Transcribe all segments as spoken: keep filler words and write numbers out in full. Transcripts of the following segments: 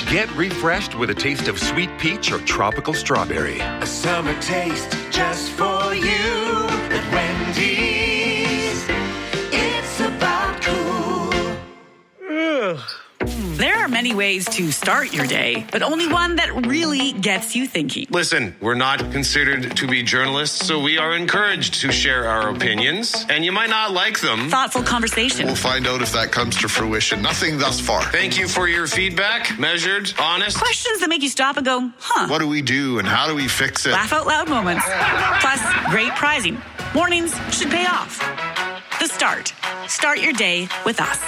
Get refreshed with a taste of sweet peach or tropical strawberry. A summer taste just for you at Wendy's. It's about cool. Ugh. There are many ways to start your day, but only one that really gets you thinking. Listen, we're not considered to be journalists, so we are encouraged to share our opinions, and you might not like them. Thoughtful conversation. We'll find out if that comes to fruition. Nothing thus far. Thank you for your feedback. Measured, honest. Questions that make you stop and go, huh? What do we do and how do we fix it? Laugh out loud moments. Plus, great prizing. Mornings should pay off. The Start. Start your day with us.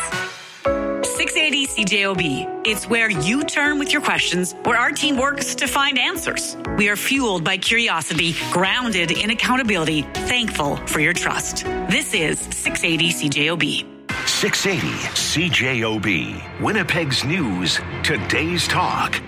six eighty C J O B. It's where you turn with your questions, where our team works to find answers. We are fueled by curiosity, grounded in accountability, thankful for your trust. This is six eighty C J O B. six eighty C J O B. Winnipeg's News, today's talk.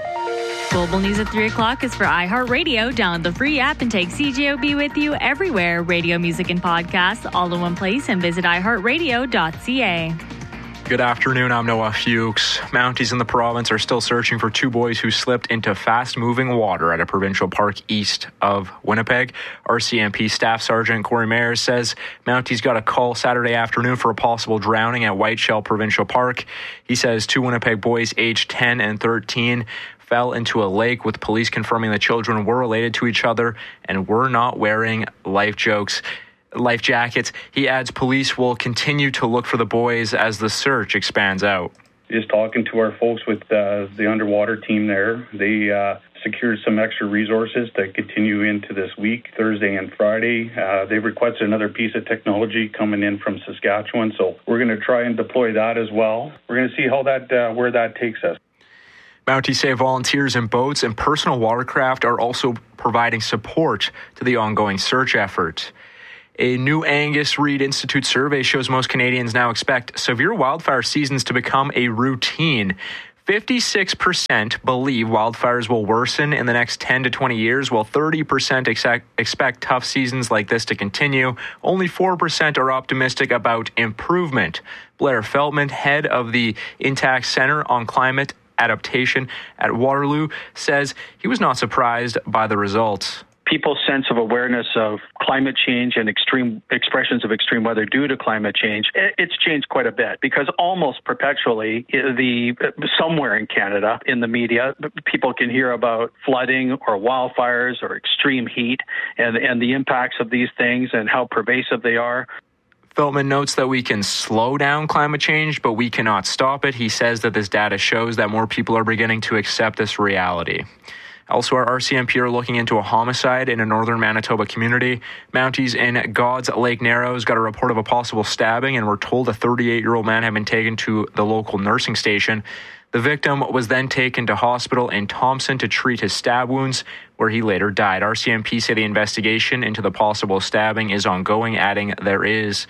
Global News at three o'clock is for iHeartRadio. Download the free app and take C J O B with you everywhere. Radio, music, and podcasts all in one place, and visit i heart radio dot c a. Good afternoon, I'm Noah Fuchs. Mounties in the province are still searching for two boys who slipped into fast-moving water at a provincial park east of Winnipeg. R C M P Staff Sergeant Corey Mayers says Mounties got a call Saturday afternoon for a possible drowning at Whiteshell Provincial Park. He says two Winnipeg boys aged ten and thirteen fell into a lake, with police confirming the children were related to each other and were not wearing life jokes. life jackets. He adds police will continue to look for the boys as the search expands out. Just talking to our folks with uh, the underwater team there, they uh, secured some extra resources to continue into this week, Thursday and Friday. Uh, they've requested another piece of technology coming in from Saskatchewan, so we're going to try and deploy that as well. We're going to see how that uh, where that takes us. Mounties say volunteers in boats and personal watercraft are also providing support to the ongoing search effort. A new Angus Reid Institute survey shows most Canadians now expect severe wildfire seasons to become a routine. fifty-six percent believe wildfires will worsen in the next ten to twenty years, while thirty percent expect tough seasons like this to continue. Only four percent are optimistic about improvement. Blair Feltman, head of the Intact Centre on Climate Adaptation at Waterloo, says he was not surprised by the results. People's sense of awareness of climate change and extreme expressions of extreme weather due to climate change, it's changed quite a bit, because almost perpetually, the somewhere in Canada, in the media, people can hear about flooding or wildfires or extreme heat and, and the impacts of these things and how pervasive they are. Feltman notes that we can slow down climate change, but we cannot stop it. He says that this data shows that more people are beginning to accept this reality. Elsewhere, R C M P are looking into a homicide in a northern Manitoba community. Mounties in God's Lake Narrows got a report of a possible stabbing and were told a thirty-eight-year-old man had been taken to the local nursing station. The victim was then taken to hospital in Thompson to treat his stab wounds, where he later died. R C M P say the investigation into the possible stabbing is ongoing, adding there is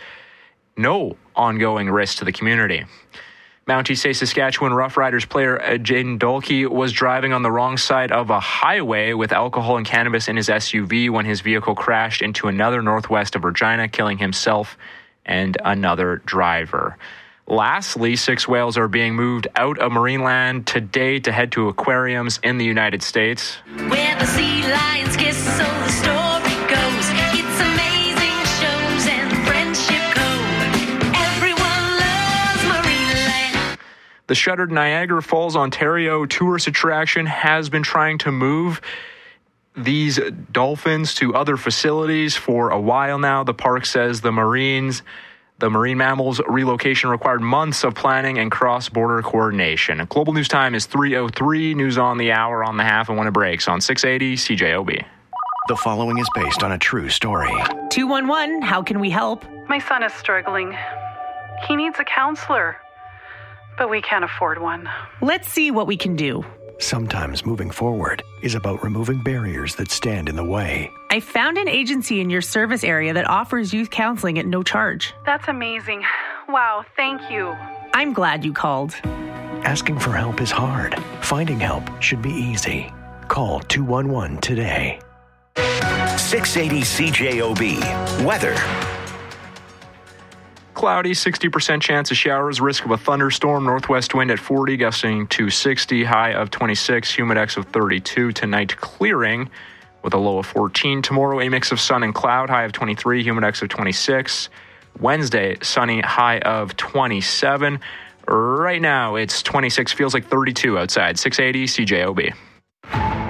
no ongoing risk to the community. Mounties say Saskatchewan Roughriders player Jaden Dolkey was driving on the wrong side of a highway with alcohol and cannabis in his S U V when his vehicle crashed into another northwest of Regina, killing himself and another driver. Lastly, six whales are being moved out of Marineland today to head to aquariums in the United States. Where the sea lions kiss, so the story goes. It's amazing shows and friendship code. Everyone loves Marineland. The shuttered Niagara Falls, Ontario tourist attraction has been trying to move these dolphins to other facilities for a while now. The park says the Marines, the marine mammals relocation required months of planning and cross-border coordination. Global News Time is three oh three. News on the hour, on the half, and when it breaks on six eighty C J O B. The following is based on a true story. two one one, how can we help? My son is struggling. He needs a counselor, but we can't afford one. Let's see what we can do. Sometimes moving forward is about removing barriers that stand in the way. I found an agency in your service area that offers youth counseling at no charge. That's amazing. Wow, thank you. I'm glad you called. Asking for help is hard. Finding help should be easy. Call two one one today. six eighty C J O B. Weather. cloudy, sixty percent chance of showers, risk of a thunderstorm, northwest wind at forty, gusting to sixty, high of twenty-six, humidex of thirty-two. Tonight, clearing with a low of fourteen. Tomorrow, a mix of sun and cloud, high of twenty-three, humidex of twenty-six. Wednesday, sunny, high of twenty-seven. Right now, it's twenty-six, feels like thirty-two outside. six eighty C J O B.